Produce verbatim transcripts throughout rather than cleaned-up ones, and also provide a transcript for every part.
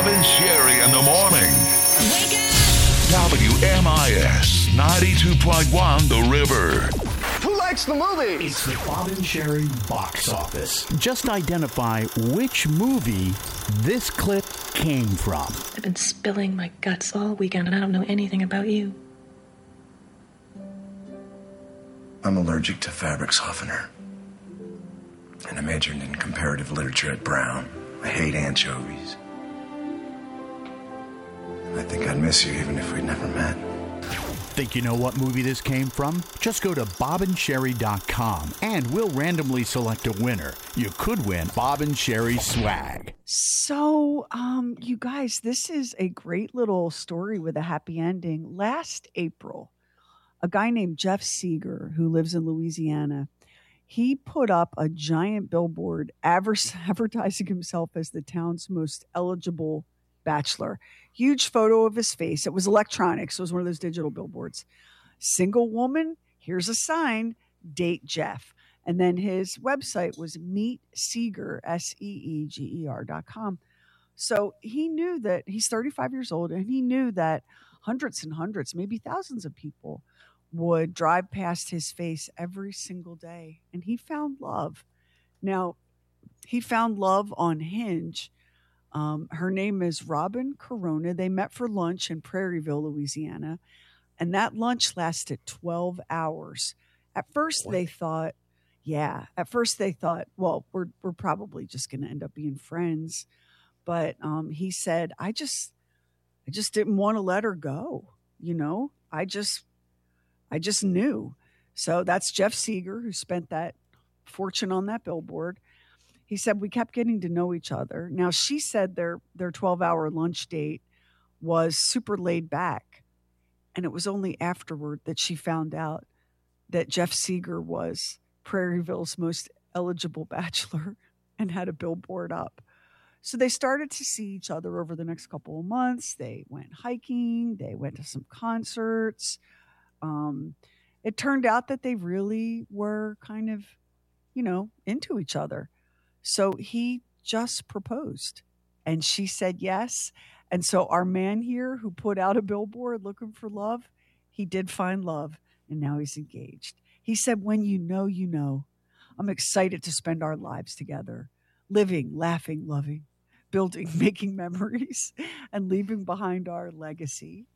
Bob and Sherry in the morning. Wake up! W M I S ninety-two point one The River. Who likes the movie? It's the Bob and Sherry box office. Just identify which movie this clip came from. I've been spilling my guts all weekend and I don't know anything about you. I'm allergic to fabric softener. And I majored in comparative literature at Brown. I hate anchovies. I think I'd miss you even if we'd never met. Think you know what movie this came from? Just go to bob and sherry dot com and we'll randomly select a winner. You could win Bob and Sherry swag. So, um, you guys, this is a great little story with a happy ending. Last April, a guy named Jeff Seeger, who lives in Louisiana, he put up a giant billboard advertising himself as the town's most eligible bachelor. Huge photo of his face. It was electronic, so it was one of those digital billboards. Single woman, here's a sign, date Jeff. And then his website was meet seeger, S E E G E R dot com. So he knew that he's thirty-five years old, and he knew that hundreds and hundreds, maybe thousands of people would drive past his face every single day. And he found love. Now, he found love on Hinge. Um, her name is Robin Corona. They met for lunch in Prairieville, Louisiana. And that lunch lasted twelve hours. At first, what? they thought, yeah, at first they thought, well, we're we're probably just going to end up being friends. But um, he said, I just, I just didn't want to let her go. You know, I just, I just knew. So that's Jeff Seeger, who spent that fortune on that billboard. He said, we kept getting to know each other. Now, she said their their twelve-hour lunch date was super laid back. And it was only afterward that she found out that Jeff Seeger was Prairieville's most eligible bachelor and had a billboard up. So they started to see each other over the next couple of months. They went hiking. They went to some concerts. Um, it turned out that they really were kind of, you know, into each other. So he just proposed and she said yes. And so our man here who put out a billboard looking for love, he did find love and now he's engaged. He said, when you know, you know, I'm excited to spend our lives together, living, laughing, loving, building, making memories, and leaving behind our legacy.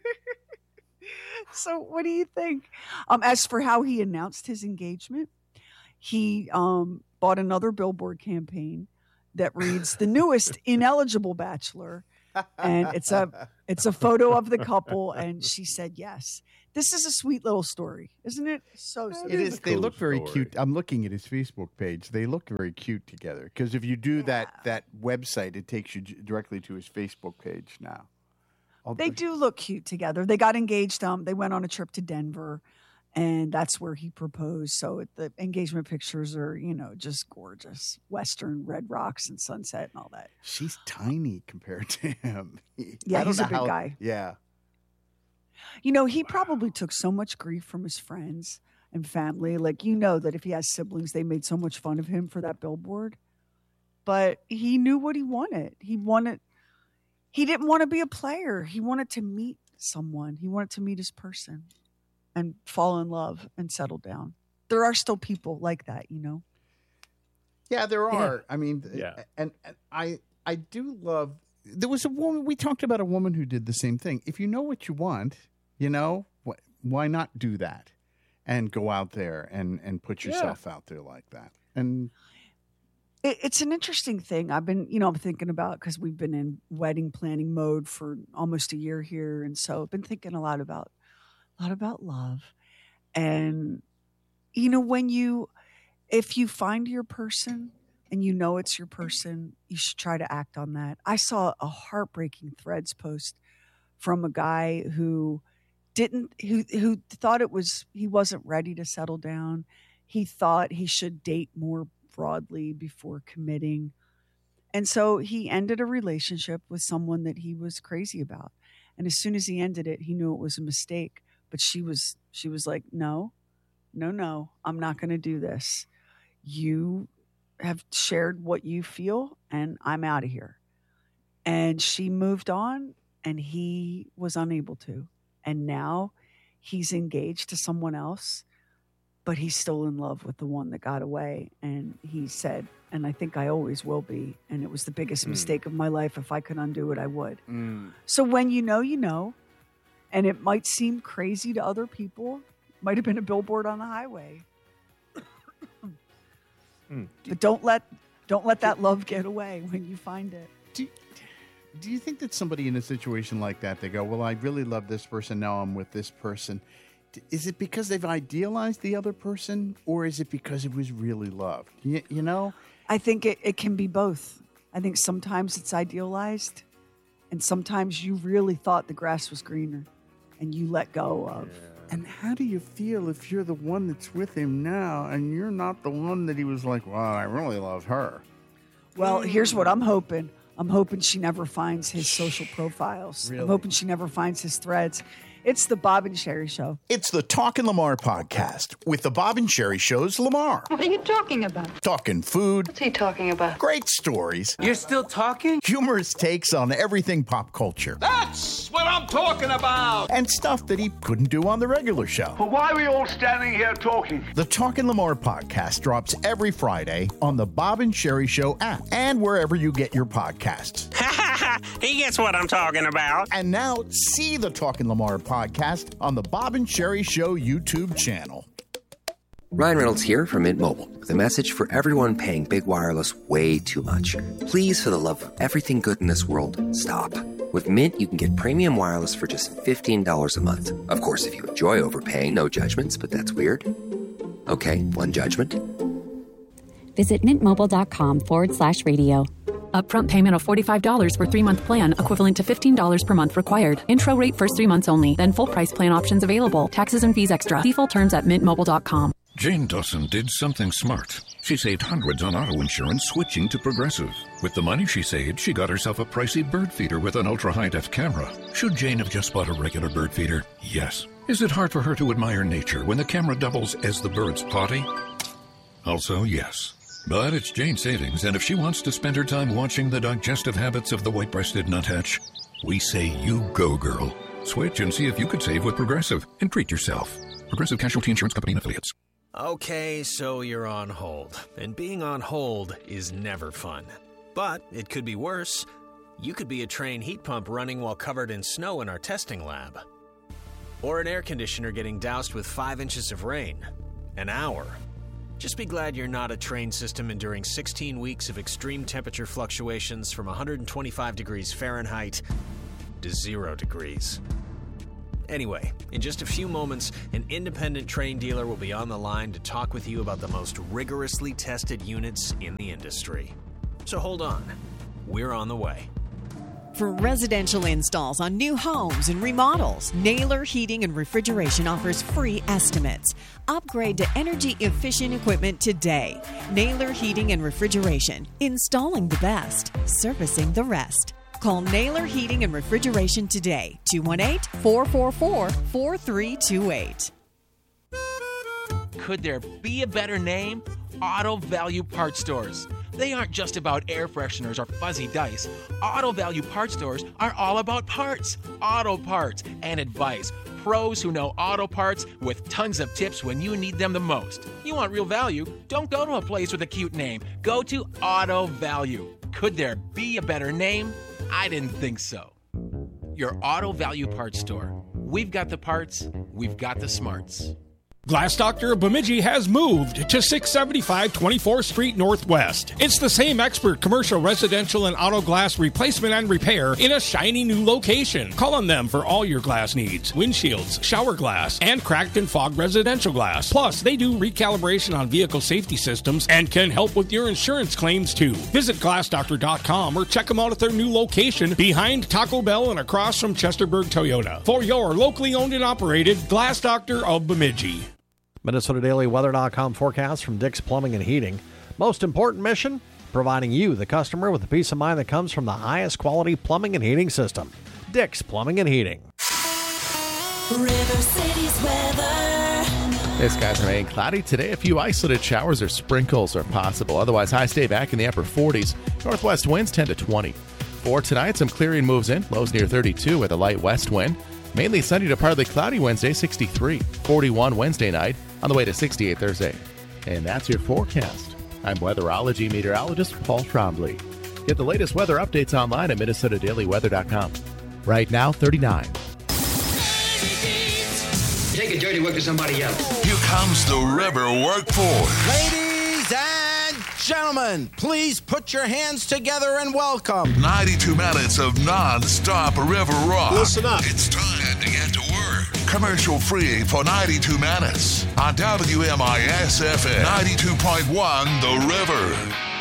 So what do you think? Um, as for how he announced his engagement, he um, bought another billboard campaign that reads the newest ineligible bachelor. And it's a it's a photo of the couple. And she said yes. This is a sweet little story, isn't it? So sweet. It is. They cool look very story. cute. I'm looking at his Facebook page. They look very cute together. Because if you do Yeah. that that website, it takes you j- directly to his Facebook page now. I'll- They do look cute together. They got engaged. Um, they went on a trip to Denver, and that's where he proposed. So it, the engagement pictures are, you know, just gorgeous. Western red rocks and sunset and all that. She's tiny compared to him. Yeah, I don't he's a know big how- guy. Yeah. You know, he probably took so much grief from his friends and family. Like, you know that if he has siblings, they made so much fun of him for that billboard. But he knew what he wanted. He wanted, he didn't want to be a player. He wanted to meet someone. He wanted to meet his person and fall in love and settle down. There are still people like that, you know? Yeah, there Yeah. are. I mean, Yeah. and, and I I do love. There was a woman. We talked about a woman who did the same thing. If you know what you want, you know, wh- why not do that and go out there and and put yourself out there like that? And It, it's an interesting thing. I've been, you know, I'm thinking about because we've been in wedding planning mode for almost a year here, and so I've been thinking a lot about a lot about love. And you know, when you, if you find your person and you know it's your person, you should try to act on that. I saw a heartbreaking Threads post from a guy who didn't, who who thought it was, he wasn't ready to settle down. He thought he should date more broadly before committing. And so he ended a relationship with someone that he was crazy about. And as soon as he ended it, he knew it was a mistake. But she was, she was like, no, no, no, I'm not going to do this. You have shared what you feel and I'm out of here. And she moved on, and he was unable to. And now he's engaged to someone else, but he's still in love with the one that got away. And he said, and I think I always will be, and it was the biggest mm. mistake of my life. If I could undo it, I would. Mm. So when you know, you know, and it might seem crazy to other people, might have been a billboard on the highway. mm. But don't let don't let that love get away when you find it. Do, do you think that somebody in a situation like that, they go, well, I really love this person, now I'm with this person. Is it because they've idealized the other person, or is it because it was really love? You, you know? I think it, it can be both. I think sometimes it's idealized, and sometimes you really thought the grass was greener, and you let go of. Yeah. And how do you feel if you're the one that's with him now, and you're not the one that he was like, well, I really love her? Well, here's what I'm hoping. I'm hoping she never finds his social profiles. Really? I'm hoping she never finds his threads. It's the Bob and Sherry Show. It's the Talkin' Lamar podcast with the Bob and Sherry Show's Lamar. What are you talking about? Talking food. What's he talking about? Great stories. You're still talking? Humorous takes on everything pop culture. That's what I'm talking about. And stuff that he couldn't do on the regular show. But why are we all standing here talking? The Talkin' Lamar podcast drops every Friday on the Bob and Sherry Show app and wherever you get your podcasts. He gets what I'm talking about. And now see the Talkin' Lamar podcast on the Bob and Sherry Show YouTube channel. Ryan Reynolds here from Mint Mobile with a message for everyone paying big wireless way too much. Please, for the love of everything good in this world, stop. With Mint, you can get premium wireless for just fifteen dollars a month. Of course, if you enjoy overpaying, no judgments, but that's weird. Okay, one judgment. Visit mintmobile.com forward slash radio. Upfront payment of forty-five dollars for three-month plan, equivalent to fifteen dollars per month required. Intro rate first three months only, then full price plan options available. Taxes and fees extra. See full terms at mint mobile dot com. Jane Dawson did something smart. She saved hundreds on auto insurance switching to Progressive. With the money she saved, she got herself a pricey bird feeder with an ultra-high-def camera. Should Jane have just bought a regular bird feeder? Yes. Is it hard for her to admire nature when the camera doubles as the bird's potty? Also, yes. But it's Jane's savings, and if she wants to spend her time watching the digestive habits of the white-breasted nuthatch, we say you go, girl. Switch and see if you could save with Progressive and treat yourself. Progressive Casualty Insurance Company and Affiliates. Okay, so you're on hold, and being on hold is never fun. But it could be worse. You could be a train heat pump running while covered in snow in our testing lab. Or an air conditioner getting doused with five inches of rain. An hour. Just be glad you're not a train system enduring sixteen weeks of extreme temperature fluctuations from one hundred twenty-five degrees Fahrenheit to zero degrees. Anyway, in just a few moments, an independent train dealer will be on the line to talk with you about the most rigorously tested units in the industry. So hold on. We're on the way. For residential installs on new homes and remodels, Naylor Heating and Refrigeration offers free estimates. Upgrade to energy-efficient equipment today. Naylor Heating and Refrigeration. Installing the best. Servicing the rest. Call Naylor Heating and Refrigeration today. two one eight, four four four, four three two eight. Could there be a better name? Auto Value Parts Stores. They aren't just about air fresheners or fuzzy dice. Auto Value Parts Stores are all about parts, auto parts, and advice. Pros who know auto parts with tons of tips when you need them the most. You want real value? Don't go to a place with a cute name. Go to Auto Value. Could there be a better name? I didn't think so. Your Auto Value Parts Store. We've got the parts, we've got the smarts. Glass Doctor of Bemidji has moved to six seventy-five twenty-fourth Street Northwest. It's the same expert commercial, residential, and auto glass replacement and repair in a shiny new location. Call on them for all your glass needs. Windshields, shower glass, and cracked and fogged residential glass. Plus, they do recalibration on vehicle safety systems and can help with your insurance claims too. Visit glass doctor dot com or check them out at their new location behind Taco Bell and across from Chesterburg Toyota. For your locally owned and operated Glass Doctor of Bemidji. Minnesota Daily Weather dot com forecast from Dick's Plumbing and Heating. Most important mission, providing you, the customer, with the peace of mind that comes from the highest quality plumbing and heating system. Dick's Plumbing and Heating. River City's weather. Hey, skies remain cloudy today. A few isolated showers or sprinkles are possible. Otherwise, highs stay back in the upper forties. Northwest winds ten to twenty. For tonight, some clearing moves in. Lows near thirty-two with a light west wind. Mainly sunny to partly cloudy Wednesday, sixty-three. forty-one Wednesday night, on the way to sixty-eight Thursday. And that's your forecast. I'm weatherology meteorologist Paul Trombley. Get the latest weather updates online at Minnesota Daily Weather dot com. Right now, thirty-nine. Take a dirty work to somebody else. Here comes the River Workforce. Ladies and gentlemen, please put your hands together and welcome ninety-two minutes of non-stop river rock. Listen up. It's time to get to work. Commercial free for ninety-two minutes on W M I S F M ninety-two point one The River.